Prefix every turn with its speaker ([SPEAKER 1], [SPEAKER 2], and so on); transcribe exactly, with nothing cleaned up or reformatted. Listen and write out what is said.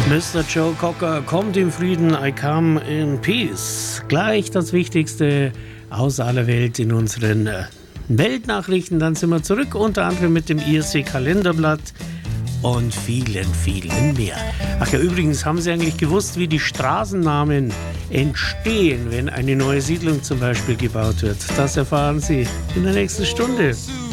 [SPEAKER 1] Mister Joe Cocker kommt in Frieden, I come in peace. Gleich das Wichtigste aus aller Welt in unseren Weltnachrichten. Dann sind wir zurück, unter anderem mit dem I R C-Kalenderblatt und vielen, vielen mehr. Ach ja, übrigens, haben Sie eigentlich gewusst, wie die Straßennamen entstehen, wenn eine neue Siedlung zum Beispiel gebaut wird? Das erfahren Sie in der nächsten Stunde.